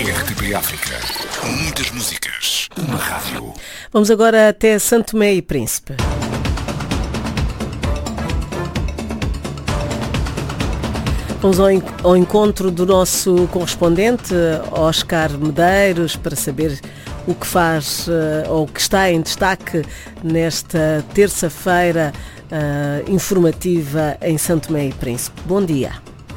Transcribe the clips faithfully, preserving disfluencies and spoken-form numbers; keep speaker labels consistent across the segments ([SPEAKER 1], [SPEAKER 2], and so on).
[SPEAKER 1] R T P África. Muitas músicas. Uma rádio.
[SPEAKER 2] Vamos agora até Santo Tomé e Príncipe. Vamos ao, ao encontro do nosso correspondente, Oscar Medeiros, para saber o que faz, ou o que está em destaque nesta terça-feira uh, informativa em Santo Tomé e Príncipe. Bom dia.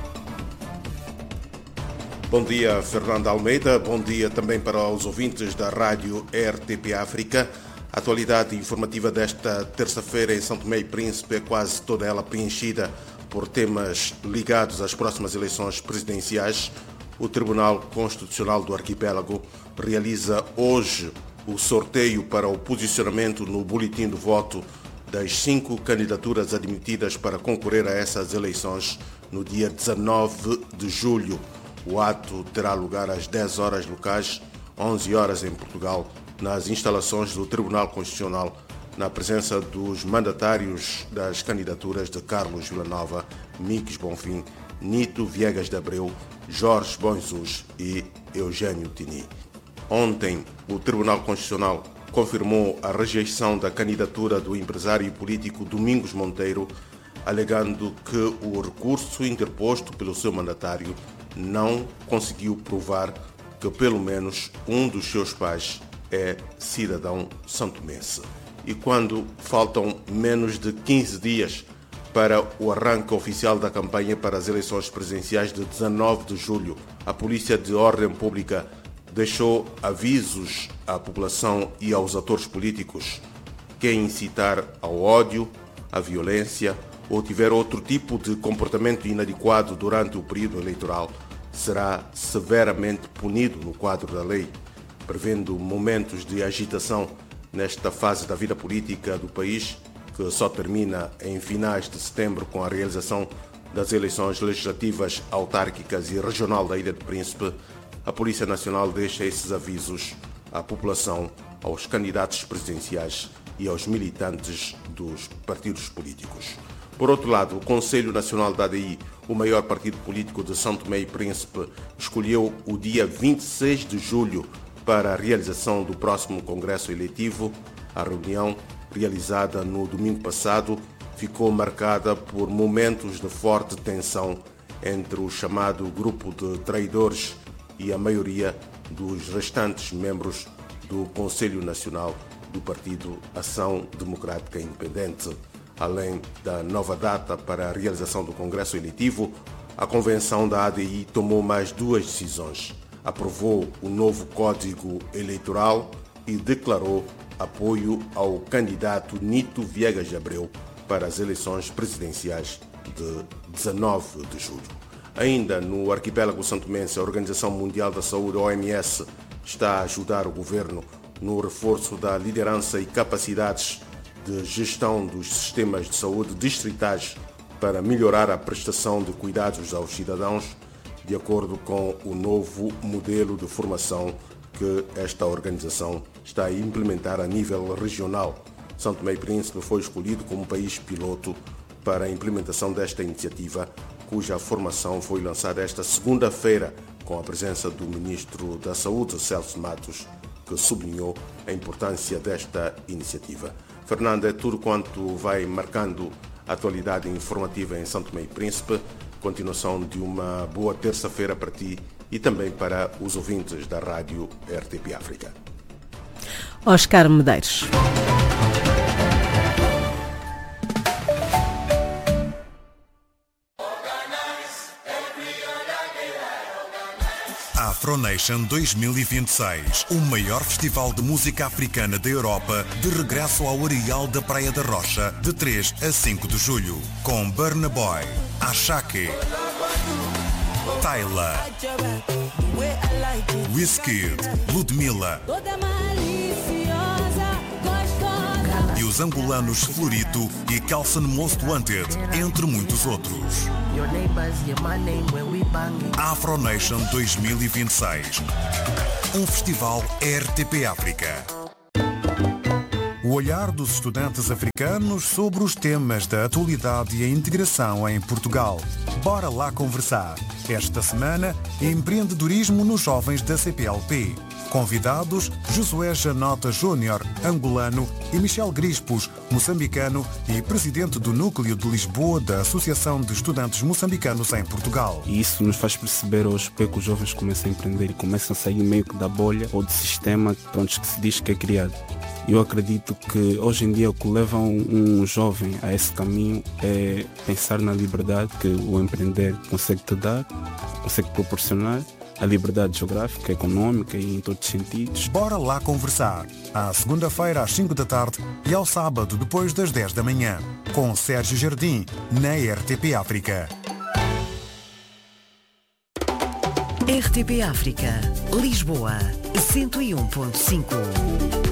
[SPEAKER 3] Bom dia, Fernanda Almeida. Bom dia também para os ouvintes da rádio R T P África. A atualidade informativa desta terça-feira em São Tomé e Príncipe é quase toda ela preenchida por temas ligados às próximas eleições presidenciais. O Tribunal Constitucional do Arquipélago realiza hoje o sorteio para o posicionamento no boletim do voto das cinco candidaturas admitidas para concorrer a essas eleições no dia dezanove de julho. O ato terá lugar às dez horas locais, onze horas em Portugal, nas instalações do Tribunal Constitucional, na presença dos mandatários das candidaturas de Carlos Villanova, Miques Bonfim, Nito Viegas de Abreu, Jorge Bonzus e Eugênio Tini. Ontem, o Tribunal Constitucional confirmou a rejeição da candidatura do empresário e político Domingos Monteiro, alegando que o recurso interposto pelo seu mandatário não conseguiu provar que pelo menos um dos seus pais é cidadão santomense. E quando faltam menos de quinze dias para o arranque oficial da campanha para as eleições presidenciais de dezanove de julho, a Polícia de Ordem Pública deixou avisos à população e aos atores políticos. Quem incitar ao ódio, à violência ou tiver outro tipo de comportamento inadequado durante o período eleitoral será severamente punido no quadro da lei, prevendo momentos de agitação nesta fase da vida política do país, que só termina em finais de setembro com a realização das eleições legislativas, autárquicas e regional da Ilha do Príncipe. A Polícia Nacional deixa esses avisos à população, aos candidatos presidenciais e aos militantes dos partidos políticos. Por outro lado, o Conselho Nacional da A D I, o maior partido político de São Tomé e Príncipe, escolheu o dia vinte e seis de julho para a realização do próximo Congresso Eletivo. A reunião, realizada no domingo passado, ficou marcada por momentos de forte tensão entre o chamado grupo de traidores e a maioria dos restantes membros do Conselho Nacional do Partido Ação Democrática Independente. Além da nova data para a realização do Congresso Eletivo, a Convenção da A D I tomou mais duas decisões. Aprovou o novo Código Eleitoral e declarou apoio ao candidato Nito Viegas de Abreu para as eleições presidenciais de dezanove de julho. Ainda no arquipélago santomense, a Organização Mundial da Saúde, O M S, está a ajudar o governo no reforço da liderança e capacidades de gestão dos sistemas de saúde distritais para melhorar a prestação de cuidados aos cidadãos, de acordo com o novo modelo de formação que esta organização está a implementar a nível regional. São Tomé e Príncipe foi escolhido como país piloto para a implementação desta iniciativa, cuja formação foi lançada esta segunda-feira com a presença do Ministro da Saúde, Celso Matos, que sublinhou a importância desta iniciativa. Fernanda, é tudo quanto vai marcando a atualidade informativa em São Tomé e Príncipe. Continuação de uma boa terça-feira para ti e também para os ouvintes da rádio R T P África.
[SPEAKER 2] Oscar Medeiros.
[SPEAKER 4] Afronation dois mil e vinte e seis, o maior festival de música africana da Europa, de regresso ao Areal da Praia da Rocha, de três a cinco de julho, com Burna Boy, Ashake, Tyla, Wizkid, Ludmilla e os angolanos Florito e Kelson Most Wanted, entre muitos outros. Afronation dois mil e vinte e seis, um festival R T P África. O olhar dos estudantes africanos sobre os temas da atualidade e a integração em Portugal. Bora lá conversar. Esta semana, empreendedorismo nos jovens da C P L P. Convidados, Josué Janota Júnior, angolano, e Michel Grispos, moçambicano e presidente do Núcleo de Lisboa da Associação de Estudantes Moçambicanos em Portugal.
[SPEAKER 5] E isso nos faz perceber hoje que os jovens começam a empreender e começam a sair meio que da bolha ou do sistema onde se diz que é criado. Eu acredito que hoje em dia o que leva um, um jovem a esse caminho é pensar na liberdade que o empreender consegue te dar, consegue proporcionar, a liberdade geográfica, económica e em todos os sentidos.
[SPEAKER 4] Bora lá conversar. À segunda-feira às cinco da tarde e ao sábado depois das dez da manhã. Com Sérgio Jardim, na R T P África.
[SPEAKER 6] R T P África, Lisboa, cento e um ponto cinco.